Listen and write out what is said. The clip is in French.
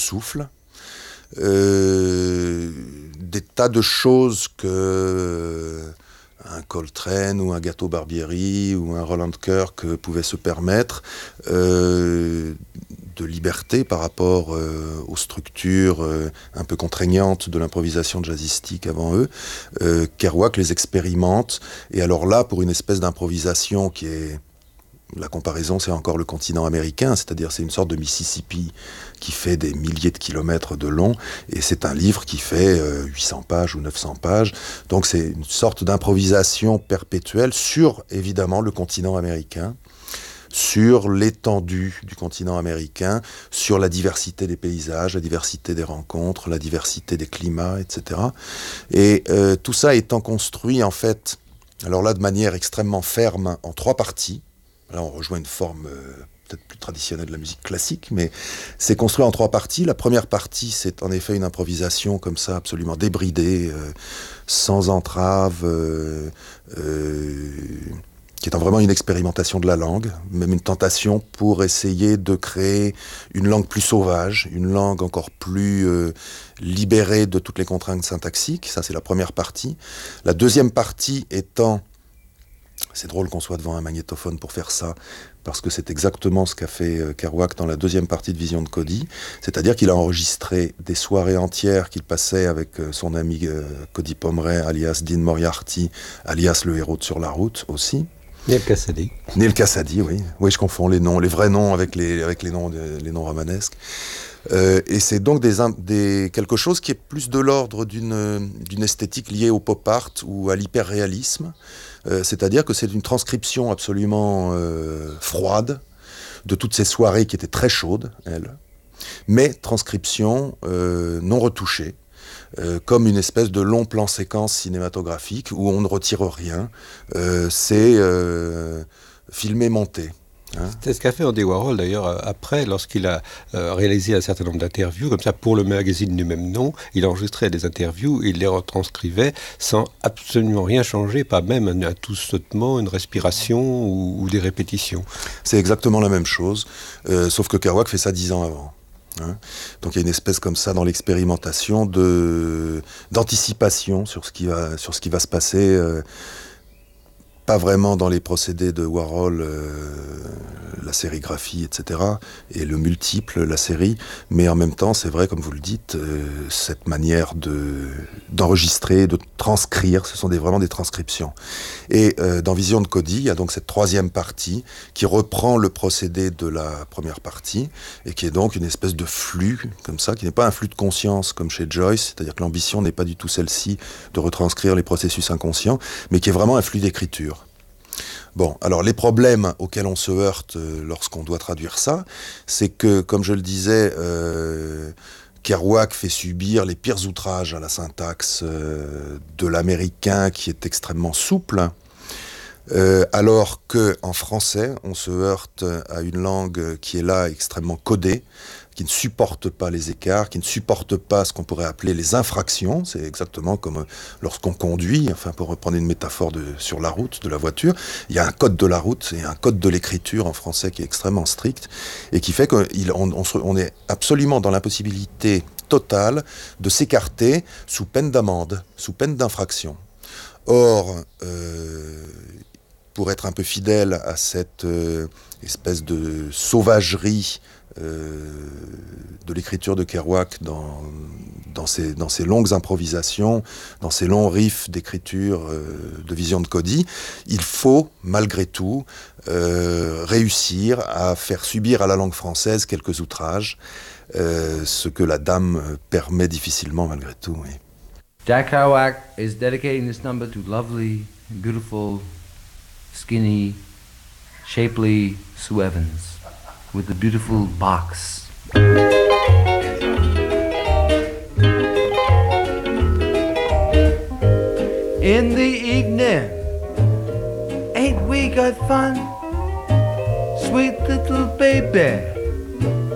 souffle. Des tas de choses que un Coltrane ou un Gato Barbieri ou un Roland Kirk pouvaient se permettre, de liberté par rapport aux structures un peu contraignantes de l'improvisation jazzistique avant eux. Kerouac les expérimente, et alors là, pour une espèce d'improvisation qui est... La comparaison, c'est encore le continent américain, c'est-à-dire c'est une sorte de Mississippi qui fait des milliers de kilomètres de long, et c'est un livre qui fait 800 pages ou 900 pages, donc c'est une sorte d'improvisation perpétuelle sur, évidemment, le continent américain, sur l'étendue du continent américain, sur la diversité des paysages, la diversité des rencontres, la diversité des climats, etc. Et tout ça étant construit, en fait, alors là, de manière extrêmement ferme, en 3 parties. Là, on rejoint une forme peut-être plus traditionnelle de la musique classique, mais c'est construit en 3 parties. La première partie, c'est en effet une improvisation comme ça, absolument débridée, sans entrave, qui est vraiment une expérimentation de la langue, même une tentation pour essayer de créer une langue plus sauvage, une langue encore plus libérée de toutes les contraintes syntaxiques. Ça, c'est la première partie. La deuxième partie étant... C'est drôle qu'on soit devant un magnétophone pour faire ça, parce que c'est exactement ce qu'a fait Kerouac dans la deuxième partie de Vision de Cody, c'est-à-dire qu'il a enregistré des soirées entières qu'il passait avec son ami Cody Pomeray, alias Dean Moriarty, alias le héros de Sur la route aussi. Neil Cassady. Neil Cassady, oui. Oui, je confonds les noms, les vrais noms avec les noms romanesques. Et c'est donc quelque chose qui est plus de l'ordre d'une esthétique liée au pop art ou à l'hyperréalisme. C'est-à-dire que c'est une transcription absolument froide de toutes ces soirées qui étaient très chaudes, elles, mais transcription non retouchée, comme une espèce de long plan séquence cinématographique où on ne retire rien, c'est filmé, monté. Hein. C'est ce qu'a fait Andy Warhol d'ailleurs après, lorsqu'il a réalisé un certain nombre d'interviews, comme ça pour le magazine du même nom, il enregistrait des interviews, il les retranscrivait sans absolument rien changer, pas même un tout sautement, une respiration ou des répétitions. C'est exactement la même chose, sauf que Kerouac fait ça 10 ans avant. Hein. Donc il y a une espèce comme ça dans l'expérimentation d'anticipation sur ce qui va se passer. Pas vraiment dans les procédés de Warhol, la sérigraphie, etc., et le multiple, la série, mais en même temps, c'est vrai, comme vous le dites, cette manière d'enregistrer, de transcrire, ce sont vraiment des transcriptions. Et dans Vision de Cody, il y a donc cette 3e partie qui reprend le procédé de la première partie, et qui est donc une espèce de flux, comme ça, qui n'est pas un flux de conscience, comme chez Joyce, c'est-à-dire que l'ambition n'est pas du tout celle-ci de retranscrire les processus inconscients, mais qui est vraiment un flux d'écriture. Bon, alors les problèmes auxquels on se heurte lorsqu'on doit traduire ça, c'est que, comme je le disais, Kerouac fait subir les pires outrages à la syntaxe de l'américain qui est extrêmement souple, alors qu'en français, on se heurte à une langue qui est là extrêmement codée, qui ne supporte pas les écarts, qui ne supporte pas ce qu'on pourrait appeler les infractions. C'est exactement comme lorsqu'on conduit, enfin pour reprendre une métaphore sur la route, de la voiture, il y a un code de la route et un code de l'écriture en français qui est extrêmement strict et qui fait qu'on est absolument dans l'impossibilité totale de s'écarter sous peine d'amende, sous peine d'infraction. Or, pour être un peu fidèle à cette espèce de sauvagerie de l'écriture de Kerouac dans ces longues improvisations, dans ces longs riffs d'écriture de Vision de Cody, il faut, malgré tout, réussir à faire subir à la langue française quelques outrages, ce que la dame permet difficilement malgré tout. Oui. Jack Kerouac is dedicating this number to lovely, beautiful, skinny, shapely Sue Evans. With the beautiful box. In the evening, ain't we got fun? Sweet little baby,